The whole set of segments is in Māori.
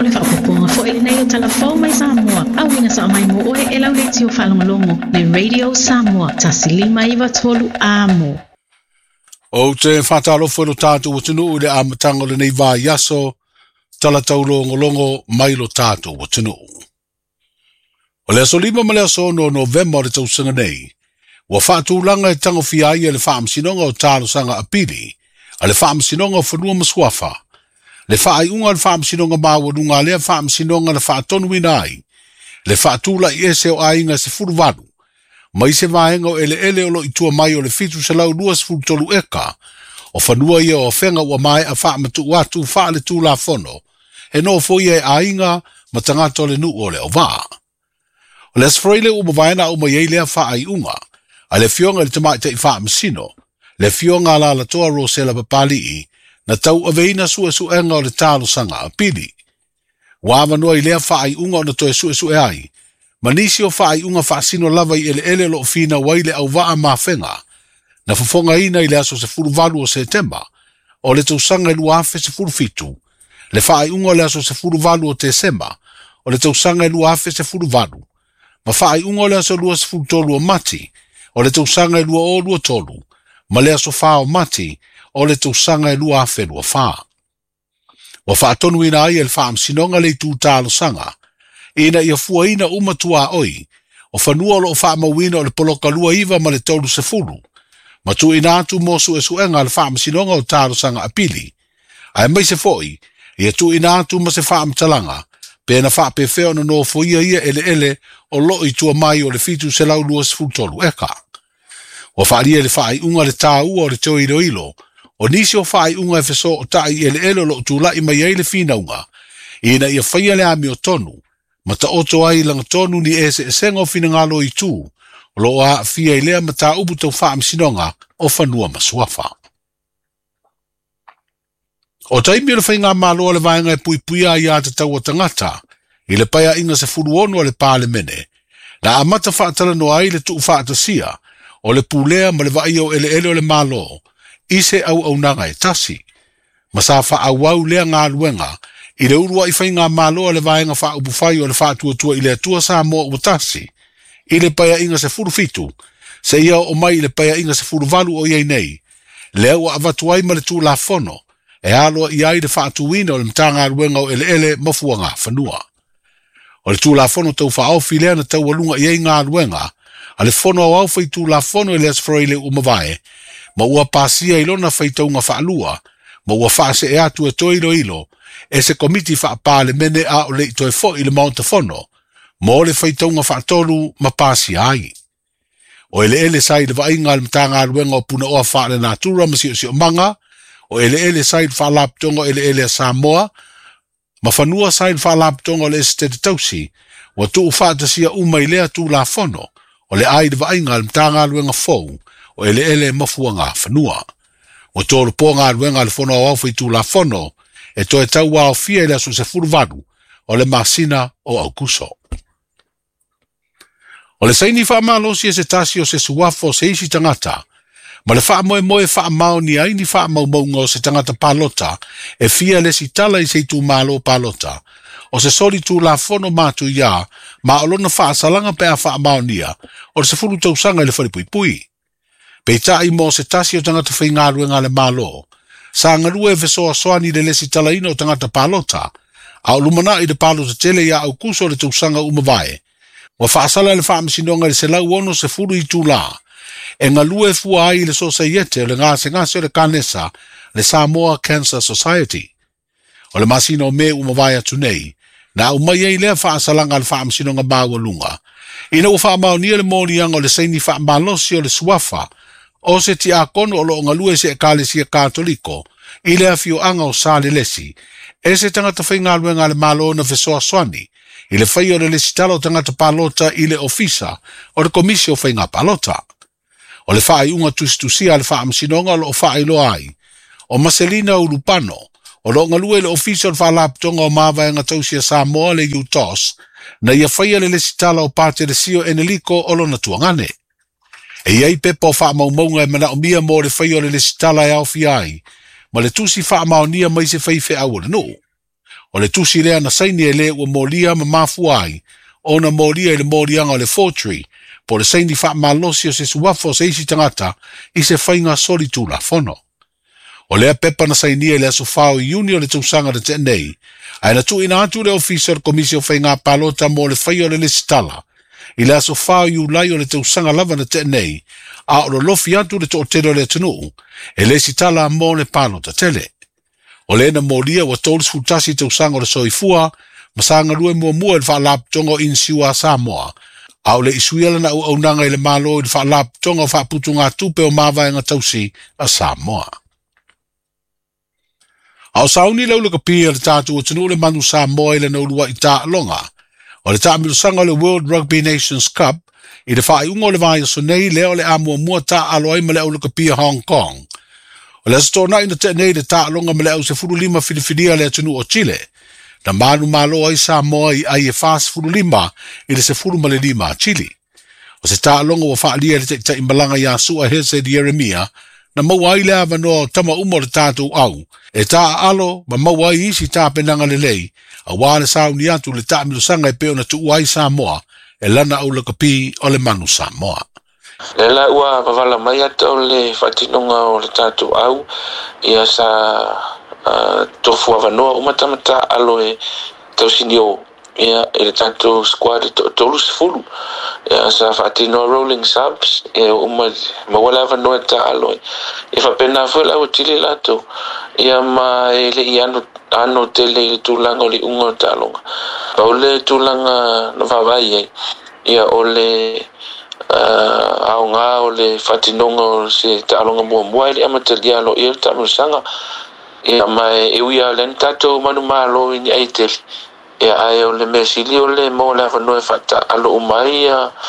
Le whakapunga fo e nei o talafou mai Samoa. Awinga sa mai mo oe e lau leti o whalongalongo le Radio Samoa. Tasilima iwa tolu amo. O te whatalo whero tātou o tunu ule amatanga le nei wā yaso tala taulongolongo mai lo tātou o tunu. O le aso lima ma le aso no November le tausanga nei. Wa whaatūlanga e tango fiai e le whaamsinonga o tālo sanga apili. A le whaamsinonga o whanua maswafa. Le whaai unga le whaamsinonga māwarunga lea whaamsinonga le whaatonu inai. Le whaatūla i ese o ainga se furuwaru. Mai se vaenga o ele o lo itua mai o le fitu se lau luas fultolu eka. O whanua ia o whenga ua mai a whaamatu watu wha le tūla whono. E no fo ia e ainga ma tangata o le nu o le o vā. O le asfreile uma vaena uma iei lea whaai unga. A le fionga le tamai te i whaamsino. Le fionga la la toa Rosela Papalii. Na tau aveina su enga o le tālo sanga a pili. Wawa noa i lea whaai unga o na toe su e ai. Manisi o whaai unga whaasino lava i ele lo fina waile au waa mawhenga. Na whafonga ina i lea so se furu valu o September. O le tausanga i luafe se furu fitu. Le whaai unga o lea so se furu valu o Desemba. O le tausanga i luafe se furu valu. Ma whaai unga o lea so lua se furu tolu o mati. O le tausanga i lua o lua tolu. Ma lea so wha o mati. O le tausanga e lua afe lua wha. Wa whaatonu ina ai e le whaamsinonga le tū tālo sanga. Ina ia fua ina umatua oi. O whanua lo o whaamawina o le poloka lua iwa ma le taulu se furu. Ma tu ina atu mosu e suenga le whaamsinonga o tālo sanga apili. Ai mai se foi, ia tu ina atu ma se whaamtalanga. Pena whaapewheo na no foia ia ele o lo i tua mai o le fitu se lau lua se fultolu eka. Wa whaaria le whaai unga le tāua o le teo ilo. O nisi o whaai unga e wheso o tai ele lo tūla i mai eile whina unga. Ina ia whaia le ami o tonu. Ma ta oto ai langa tonu ni ese e senga o whina ngalo i tū. O lo a fia i lea ma ta upu tau whaamsinonga o whanua maswafa. O taimi le whainga malo le vaenga e pui a ia te tau o tangata. I le paia inga se furu onu o le pāle mene. Na amata whaatala no ai le tuu whaatasia. O le pūlea ma le vai o ele o le malo. Ise au nanga e tasi. Masafa au lea ngā luenga, i le urua i whai ngā māloa le vaenga wha upufai o le wha tua i le atua sa moa ua tasi. I le paia inga se furu fitu, se ia o mai i le paia inga se furu valu o iei nei. Lea ua avatu ai ma le tū la fono, e aloa i ai le wha atuina o le mta ngā luenga o ele mafua ngā whanua. O le tū la fono tau wha aufi lea na tau walunga i ei ngā luenga, a le fono au awhai tū la fono i le asfroile umavae, ma ua pasia ilona whaitaunga whaalua, ma ua whaase e atu e toi ilo, e se komiti whaapale mene a o le i toi fo i le maunta fono, ma o le whaitaunga whaatolu ma pasia ai. O ele sai le vainga le mtanga aluenga o puna oa whaale natura ma si o manga, o ele sai le whaalaptonga ele Samoa, ma whanua sai le whaalaptonga o le estete tausi, wa tuu whaatasia umai lea tū la fono, o le ai le vainga le mtanga aluenga fou, o ele mafua ngā whanua. O tōru pō ngā ruenga le whono au whi tū la whono, e tō e tau wā o fia ila su se furuvaru, o le masina o aukuso. O le saini wha malosi e se tasi o se suwafo se isi tangata, ma le wha moe wha mao ni aini wha maunga o se tangata palota, e fia le si tala i se tū malo palota, o se soli tū la whono mātu ia, ma olona wha salanga pēa wha mao nia, o se furu tausanga i le wharipui. Peita i mo se tasi o tangata whaingaru ngā le malo. Sa ngarua e vesoa soani le lesi talaina o tangata palota. A lumana i le palota tele ia au kuso le tausanga umavae. Wa whaasala le whaamisinonga le se lau ono se furu i tūla. E ngalua e fua ai le sosa iete o le ngase o le kanesa le Samoa Cancer Society. O le masino me umavae atu nei. Na umai ei lea whaasalanga le whaamisinonga maua lunga. Ina ua whaamau nia le mōnianga o le seini whaamalosi o le suafa. O se ti a kono o lo ngalue se e kālesia kātoliko, i le awhio anga o sāle lesi, e se tangata whaingalue ngā le malo na vesoa swani, i le whai o le lesi talo tangata palota i le ofisa o le komisio whainga palota. O le whai unga tusia le whaamsinonga o lo whai lo ai, o Marcelina Ulupano, o lo ngalue le ofisa o le whalaptonga o mawaenga tausia Samoa le UTOS, na ia whai le lesi talo o pāte le sio eneliko o lo na tuangane. E iei pepa o wha maumaunga e mana o mia mo le whai o le sitala e au fiai, ma le tusi wha maunia mai se whai whi au no. O le tusi lea na saini e le ua molia ma mafuai, o na molia i le molianga o le Fortree, po le saini wha malosi o se suwafo se isi tangata i se whainga soli tūla fono. O lea pepa na saini e le aso whao i uni o le tausanga de te nei, ai na tu ina atu le ofisa komisi o whainga palota mo le whai o le lesitala, i le aso whao i ulai o le tausanga lava na te nei, a o lo lofi atu le to tero le tunu, e lesitala mo le palota tele. O le na molia wa tolu futasi tausanga o le soifua, masanga lue mua le whaalap tongo in siwa Samoa, au le isuiala na au nanga i le malo i le whaalap tongo whaaputu ngā tupe o mawai tausi a Samoa. Au sauni lau laka pia le tātu o tunu le manu Samoa i le naulua i tā alonga, o le tā milusanga o le World Rugby Nations Cup, i le whaai ungo le vai o sonei leo le amua mua tā aloai ma le au laka pia Hong Kong. O le asitona ina te nei le tā alonga ma le au se furulima filifilia le atunu o Chile, na manu malo ai Samoa i ai e fas furulima i le se furuma le lima a Chile. O se tā alonga wa whaalia le te imalanga i a sua Hese di Jeremia, na mawai le ava no tama umo le tātou au, e tā alo ma mawai isi tā penanga le lei, a wale sauni atu le tā milusanga e peo na tu uai Samoa, e lana au laka pi o le manu Samoa. Le la ua pavala mai ata o le whatinonga o le tātou au, ia sa tofu avanoa umatamata alo e tausini o, ia e le tātou squad tolu se fulu, ia sa whatinoa rolling subs, ia mawala avanoa ta alo e. Ia whapena fwe lau tili lato, ia ma e le i ano tele i le tūlanga o le unga o ta alonga. Pa o le tūlanga na whawai e, ia o le au ngā o le whatinonga o se ta alonga mua i le amatalia alo i le ta amusanga, ia mai e uia le tato manu malo i ni aiteli. Ia ai o le mesili o le mo le whanoi whata alo umai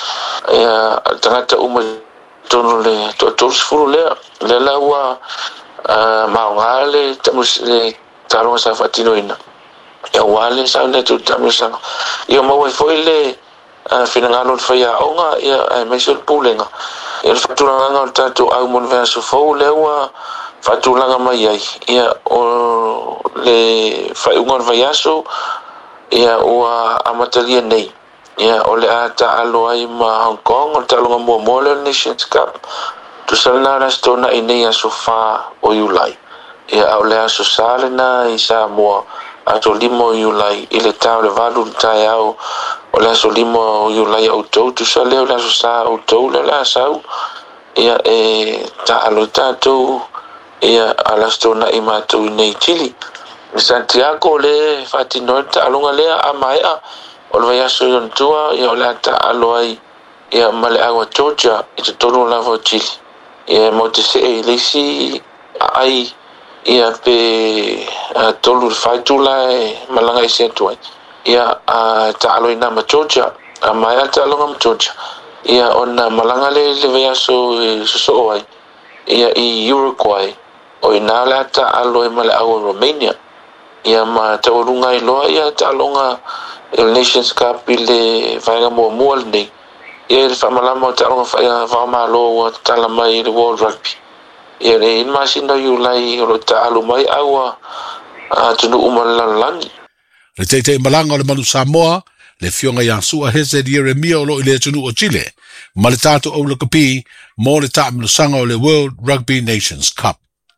ia tangata uma tono le tosfuru le laua maonga le ta alonga sa whatinoina. Ia wale sa le tu ta amusanga. Ia maua foi le finangalo le whaia onga ia ai meisio le pūlenga. Ia le whatulanga o tātou au mon vea sufou le ua whatulanga mai ai. Ia o le whaiunga o vaiaso ia ua amatalia nei. Ia o le a ta alo ai ma Hong Kong o ta alonga mua le Nations Cup. Tu salina rasto na i nei aso wha o Iulai. Ia o le aso sale na i Samoa ato limo o Iulai i le tau le valu le tai au o le aso limo o Iulai au tau tu sa leo le aso sa au tau le asau ia e ta alo tātou ia alasto na i mātou i nei Chile. Santiago le whatinoa ta alonga lea a maea o le vai aso i ontua ia o le ta alo ai ia ma le awa Georgia i te tono lava o Chile. Ia mo te se e leisi ai ia pe tolu whaitula e malanga i se atuai. Ia ta alo i nama Georgia, a maea ta alonga ma Georgia. Ia ona malanga le vai aso e suso ai. Ia i Uruguay o i nā le ta alo i ma le awa Romania. Ia ma ta orunga i loa ia ta alonga il Nations Cup i le whainga mua le nei. Ia le whamalama o ta alonga whaamalo o tala mai i le World Rugby. Ia le in masina Iulai o ta alu mai aua tunu umalalani. Le teitei malanga o le manu Samoa, le fionga ia sua Hese di Jeremia o lo i le tunu o Chile, ma le tātou au lakapi mo le tā minusanga o le World Rugby Nations Cup.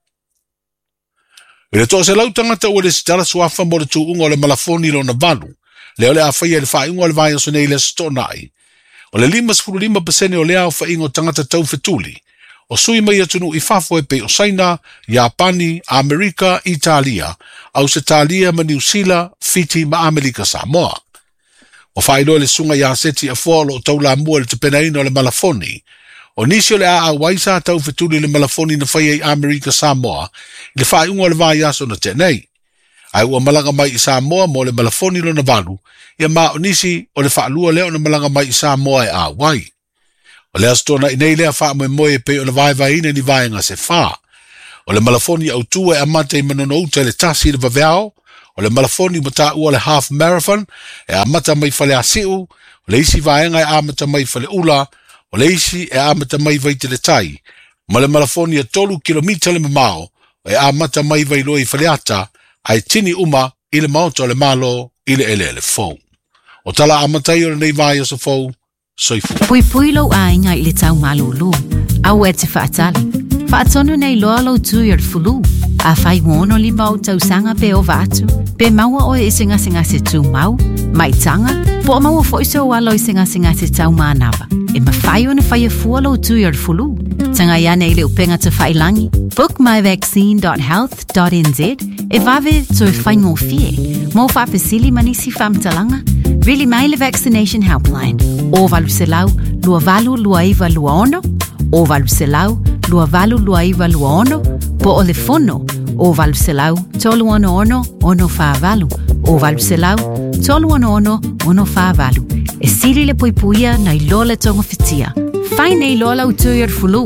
I le tō se lau tangata o le sitara suafa mo le tūunga o le malafoni lo na valu, le o le awhaia le whainga o le vai aso nei le stonai. O le 5.5% o le au whainga o tangata tau fetuli, o sui mai atunu i whafo e pe o Saina, Japani, Amerika, Italia, Australia ma New Zealand, Fiji ma Amerika Samoa. O whaino le sunga ia seti a fōlo o taula mua le te penaina o le malafoni, o nisi o le a waisa tau fetuli le malafoni na whaia i Amerika Samoa, i le whainga o le vai aso na tenei. Ai ua malanga mai i Samoa mo le malafoni lo na valu, ia ma o nisi o le whaalua leo na malanga mai i Samoa e a wai. O le astona i nei lea wha moe pe o le vai ina ni vaenga se wha. O le malafoni au tua e amate i manono uta le tasi le vaveao, o le malafoni mata ua le half marathon, e amata mai fale asiu, o le isi vaenga e amata mai fale ula, o le isi e amata mai vaite le tai, ma le malafoni a 3 kilomita le mamao, e amata mai vailoi fale ata, ai tini uma i le maoto le malo i le ele fou. O tala amatai o le nei vai o sa fou, soifu. Pui pui lo ainga i le tau malulu, au e te whaatali. Whaatonu nei loa lo tui ar fulu, a whai wono li mau tau sanga pe o vatu, pe maua o e singa se tu mau, mai tanga, po maua fo iso walo i singa se tau maanawa. E ma whai o na whai a fua lo tui ar fulu. Tanga ia nei le upenga te whailangi. Book myvaccine.health.nz e vave to e whai ngō fie. Mō whapesili manisi whamtalanga. Really mai le vaccination helpline. O valu se lau, lua valu lua iwa lua ono. O valu se lau, lua valu lua iwa lua ono. Po o le fono. O valu se lau, tolu ono ono wha valu. O valu se lau, tolu ono wha valu. E siri le puipuia na i lola tonga fitia. Whai nei lola utui ar fulu.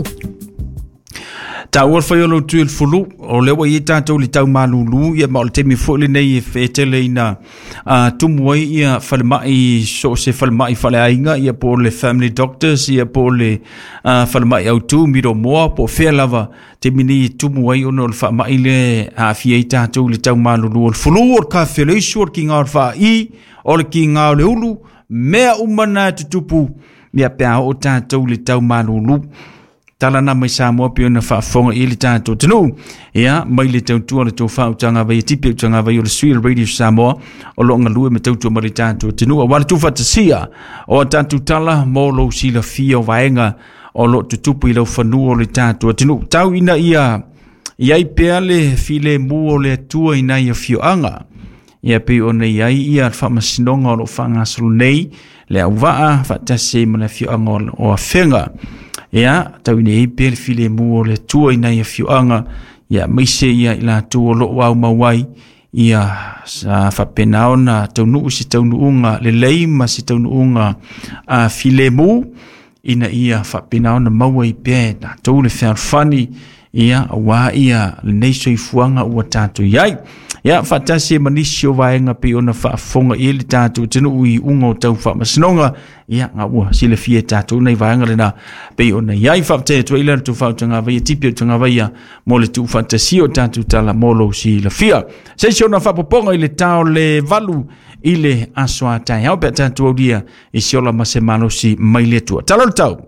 Ta ua whai olo utui ar fulu. O lewa i tātou li tau malulu. Ia maole temi fwole nei e whetele ina tumuai ia whalemai so se whalemai whale ainga. Ia po le family doctors. Ia po le whalemai au tū miro moa. Po whea lava temi ni tumuai ono le whalemai le awhia i tātou li tau malulu. O le fulu o ka wheleisu o ki ngā wha i. O le ki ngā le ulu. Mea umana tutupu. Ia pēa o tātou li tau malulu. Tala na mai Samoa pio na whaafonga i li tātou tanu. Ia, mai li tau tua le tau whautanga vai, tipi utanga vai o le Sui Radio Samoa, o longa lue me tau tua mari tātou tanu. A wale tu whatasia, o tātou tala, mō lo sila fia o vaenga, o lo tutupu i lau whanua o le tātou tanu. Tau ina iai pēa le file mu o le tua ina ia fioanga. Ia pe o nei ai ia whamasinonga o lo whangasolo nei, le au waa, whatase mana fioanga o a whenga. Ia, tau ine ei pēle file mu o le tua ina ia fioanga, ia meise ia ila tua lo au mawai, ia sa whapena ona tau nuu si tau nuunga, le leima si tau nuunga file mu, ina ia whapena ona mawai pē, na tau le whani, ia awa ia le neiso i fuanga ua tātou iai. Ia, whatase manisi o vaenga pe ona whaafonga i le tātou tenu ui unga o tau whamasinonga. Ia, ngā ua, sile fie tātou nei vaenga le na pe ona iai whapate tua ila tu whautanga vai, tipi o tanga vai mo le tu whatasi o tātou tala molo si la fia. Seisi ona whapoponga i le tau le valu i le aswa tai. Hau pe tātou au dia i siola masemano si mai le tua. Tala le tau.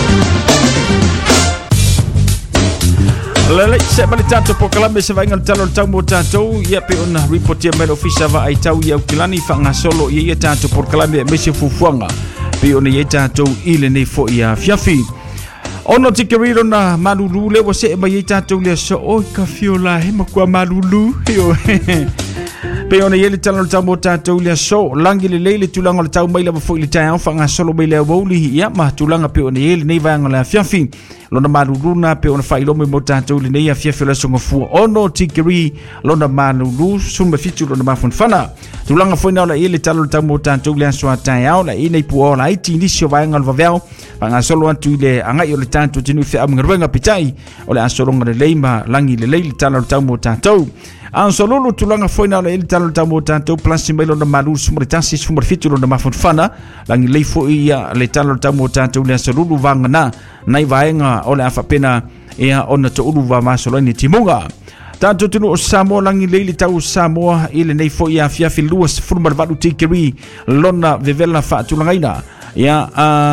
Lele se mali tātou po kalame se vainga talo tau mo tātou ia pe ona reportia mail ofisa va ai tau ia ukilani whanga solo ia tātou po kalame me se fufuanga pe ona ia tātou ile nei fo ia fiafi ono tikeriro na malulu le wa se mai ia tātou le so o ka fiola he makua malulu yo pe ona ia le talo tau mo tātou le so langi le leile tulanga le tau mai le fo ile tau whanga solo mai le woli ia ma tulanga pe ona ia nei vainga le fiafi lona maluluna pe ona whailomo mo tātou le nei a fiafela songa fua ono tikeri lona malulu suma fitu lona mafonfana tulanga foina ola ile talo tau mo tātou le aswa tai au la ina ipu ola iti inisio vaenga le vaveo panga solo antu ile angai o le tātou tinu whi amngaruenga pitai o le asolonga le leima langi le leili talo tau mo tātou Ansolulu tulanga foina ola ile talo tau mo tātou plasi mai lona malulu suma le tasi suma fitu lona mafonfana langi leifo ia le talo tau mo tātou le asolulu vangana nai vaenga ole afapena ea ona to ulu va masolani timunga tanto tunu o Samoa langi leili tau Samoa ile nei fo ia fiafi luas furma valu tikeri lona vevela fa tulangaina ia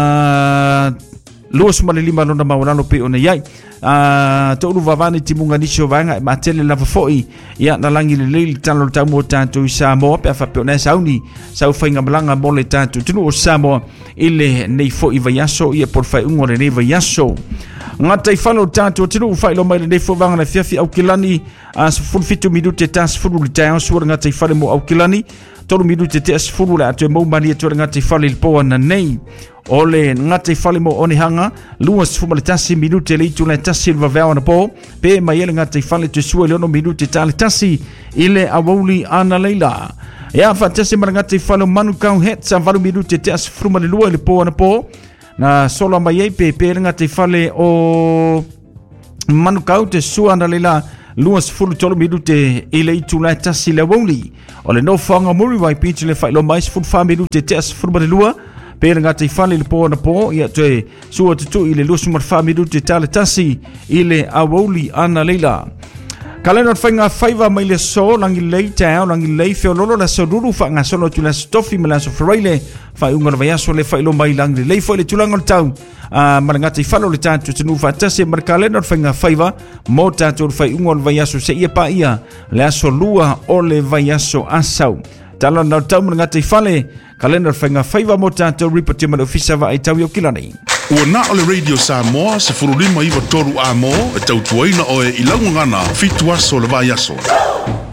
luas male lima lona maulano pe ona iai to ulu vavani timunga nisio vanga matele lava foi ia na langi leili talo tau mo tanto Samoa pe afape ona sauni sau fainga malanga mole tanto tunu o Samoa ile nei fo i vaiaso ia por fai ungore nei vaiaso ngata i falo tanto tinu fai lo mai nei fo vanga na fiafi au kilani as full fitu minute tas full le tau suar ngata i fale mo au kilani tolu minute tas full la to mo mani to ngata i fale po na nei ole ngata i fale mo oni hanga luas fu male tasi minute le tu le tasi va va na po pe mai ele ngata i fale to suar le no minute tali tasi ile awuli ana leila ya fatasi marangata i fale manu kau het sa valu minute tas fu male lua le po na po na solo mai ei pe nga te fale o manukau te suana lela luas fulu tolo minute ile itu la tasi le woli o le no fanga muri vai pitch le fai lo mais fulu fa minute tes fulu le lua pe nga te fale le po na po ia te sua tu ile luas mar fa minute tale tasi ile a woli ana lela Kalena whainga whaiva mai le so langi lei tau langi lei feo lolo la so ruru whaanga solo tu la stofi me la so wharaile whai unga na vaiaso le whailo mai langi lei fo le tulanga o tau marangata I whalo le tātou tenu whaatase mar kalena whainga whaiva mo tātou whai unga na vaiaso se ia pa ia le aso lua o le vaiaso asau tala na tau marangata I whale kalena whainga whaiva mo tātou ripati ma le ofisa wa ai tau i o kilani. Ua na o le Radio Samoa se furulima iwa toru a mo e tautuaina o e ilangu ngana fitu aso le vai aso.